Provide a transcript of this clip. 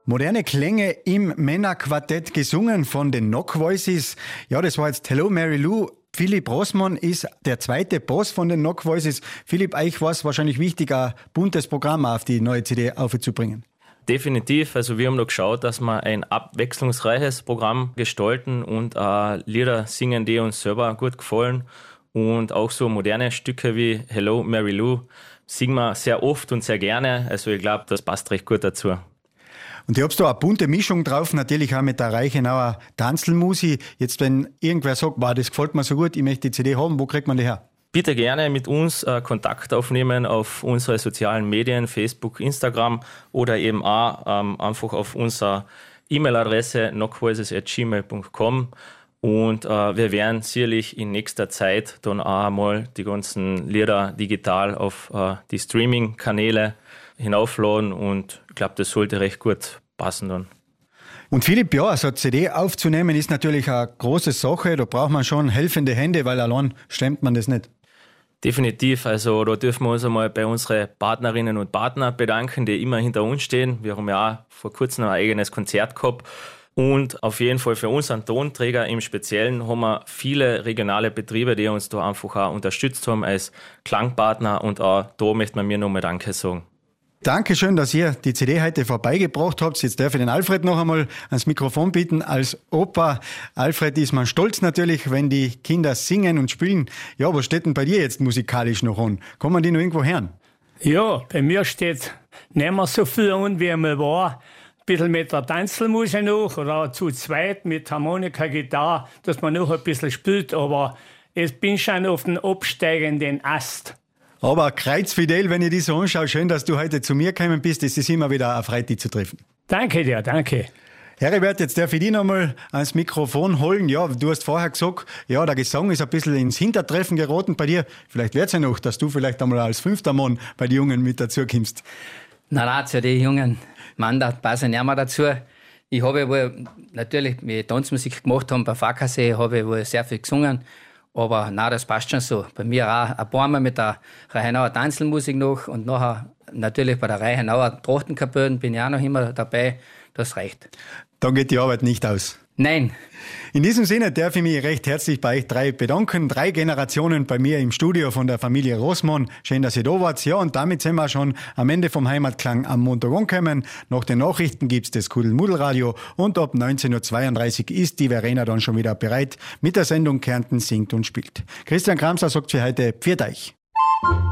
Moderne Klänge im Männerquartett gesungen von den Knock Voices. Ja, das war jetzt Hello Mary Lou. Philipp Rossmann ist der zweite Boss von den Knock Voices. Philipp, euch war es wahrscheinlich wichtig, ein buntes Programm auf die neue CD aufzubringen. Definitiv. Also wir haben noch geschaut, dass wir ein abwechslungsreiches Programm gestalten und Lieder singen, die uns selber gut gefallen. Und auch so moderne Stücke wie Hello Mary Lou singen wir sehr oft und sehr gerne. Also ich glaube, das passt recht gut dazu. Und ihr habt da eine bunte Mischung drauf, natürlich auch mit der Reichenauer Tanzelmusi. Jetzt, wenn irgendwer sagt, wow, das gefällt mir so gut, ich möchte die CD haben, wo kriegt man die her? Bitte gerne mit uns Kontakt aufnehmen auf unsere sozialen Medien, Facebook, Instagram oder eben auch einfach auf unserer E-Mail-Adresse knockvoices@gmail.com. Und wir werden sicherlich in nächster Zeit dann auch mal die ganzen Lieder digital auf die Streaming-Kanäle hinaufladen und ich glaube, das sollte recht gut passen dann. Und Philipp, ja, so eine CD aufzunehmen ist natürlich eine große Sache. Da braucht man schon helfende Hände, weil allein stemmt man das nicht. Definitiv, also da dürfen wir uns einmal bei unseren Partnerinnen und Partnern bedanken, die immer hinter uns stehen. Wir haben ja auch vor kurzem ein eigenes Konzert gehabt. Und auf jeden Fall für unseren Tonträger im Speziellen haben wir viele regionale Betriebe, die uns da einfach auch unterstützt haben als Klangpartner. Und auch da möchte man mir nochmal Danke sagen. Dankeschön, dass ihr die CD heute vorbeigebracht habt. Jetzt darf ich den Alfred noch einmal ans Mikrofon bitten. Als Opa, Alfred, ist man stolz natürlich, wenn die Kinder singen und spielen. Ja, was steht denn bei dir jetzt musikalisch noch an? Kann man die noch irgendwo hören? Ja, bei mir steht nicht mehr so viel an, wie einmal war. Ein bisschen mit der Tanzelmusik noch oder zu zweit mit Harmonika, Gitarre, dass man noch ein bisschen spielt. Aber ich bin schon auf den absteigenden Ast. Aber kreuzfidel, wenn ich die so anschaue, schön, dass du heute zu mir gekommen bist. Es ist immer wieder eine Freude, dich zu treffen. Danke dir, danke. Heribert, jetzt darf ich dich noch mal ans Mikrofon holen. Ja, du hast vorher gesagt, ja, der Gesang ist ein bisschen ins Hintertreffen geraten bei dir. Vielleicht wird es ja noch, dass du vielleicht einmal als 5. Mann bei den Jungen mit dazu kommst. Nein, zu den jungen Mann, da passen nicht mehr dazu. Ich habe wohl natürlich, wie ich Tanzmusik gemacht habe, bei Fahrkasse, habe ich wohl sehr viel gesungen. Aber nein, das passt schon so. Bei mir auch ein paar Mal mit der Reichenauer Tanzelmusik noch und nachher natürlich bei der Reichenauer Trachtenkapellen bin ich auch noch immer dabei. Das reicht. Dann geht die Arbeit nicht aus. Nein. In diesem Sinne darf ich mich recht herzlich bei euch 3 bedanken. 3 Generationen bei mir im Studio von der Familie Rossmann. Schön, dass ihr da wart. Ja, und damit sind wir schon am Ende vom Heimatklang am Montag angekommen. Nach den Nachrichten gibt's das Kuddelmuddelradio und ab 19.32 Uhr ist die Verena dann schon wieder bereit mit der Sendung Kärnten singt und spielt. Christian Kramser sagt für heute Pfiat euch.